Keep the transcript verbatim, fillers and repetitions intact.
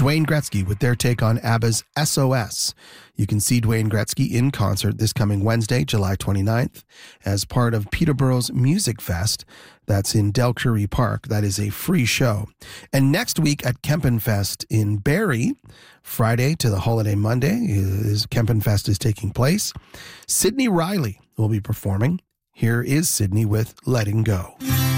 Dwayne Gretzky with their take on ABBA's S O S. You can see Dwayne Gretzky in concert this coming Wednesday, July twenty-ninth, as part of Peterborough's Music Fest. That's in Delcurry Park. That is a free show. And next week at Kempenfest in Barrie, Friday to the holiday Monday, is Kempenfest is taking place. Sydney Riley will be performing. Here is Sydney with Letting Go.